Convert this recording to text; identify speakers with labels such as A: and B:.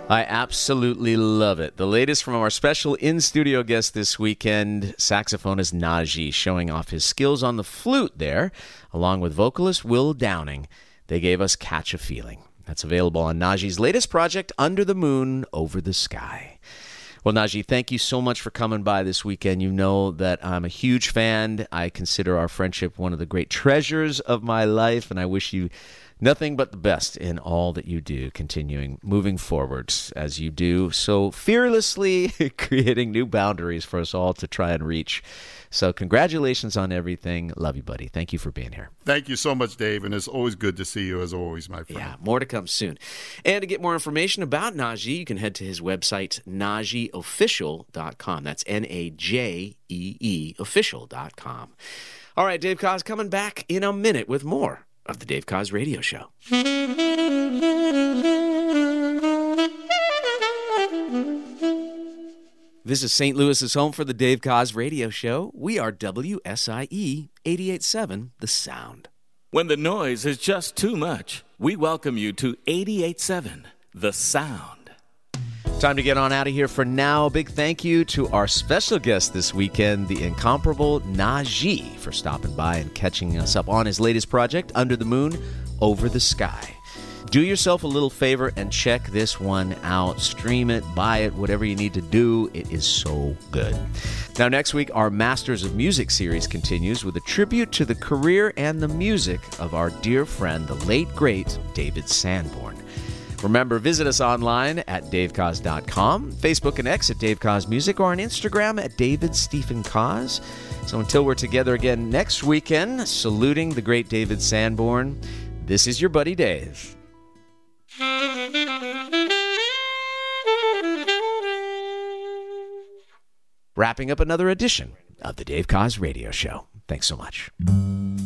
A: I absolutely love it. The latest from our special in-studio guest this weekend, saxophonist Najee, showing off his skills on the flute there, along with vocalist Will Downing. They gave us Catch a Feeling. That's available on Najee's latest project, Under the Moon, Over the Sky. Well, Najee, thank you so much for coming by this weekend. You know that I'm a huge fan. I consider our friendship one of the great treasures of my life, and I wish you nothing but the best in all that you do, moving forwards as you do, so fearlessly creating new boundaries for us all to try and reach. So congratulations on everything. Love you, buddy. Thank you for being here.
B: Thank you so much, Dave, and it's always good to see you, as always, my friend.
A: Yeah, more to come soon. And to get more information about Najee, you can head to his website, najeeofficial.com. That's Najee official.com. All right, Dave Koz coming back in a minute with more of the Dave Koz Radio Show. This is St. Louis's home for the Dave Koz Radio Show. We are WSIE 88.7 The Sound.
C: When the noise is just too much, we welcome you to 88.7 The Sound.
A: Time to get on out of here for now. Big thank you to our special guest this weekend, the incomparable Najee, for stopping by and catching us up on his latest project, Under the Moon, Over the Sky. Do yourself a little favor and check this one out. Stream it, buy it, whatever you need to do. It is so good. Now, next week, our Masters of Music series continues with a tribute to the career and the music of our dear friend, the late, great David Sanborn. Remember, visit us online at davekoz.com, Facebook and X at Dave Koz Music, or on Instagram at David Stephen Koz. So until we're together again next weekend, saluting the great David Sanborn, this is your buddy Dave. Wrapping up another edition of the Dave Koz Radio Show. Thanks so much.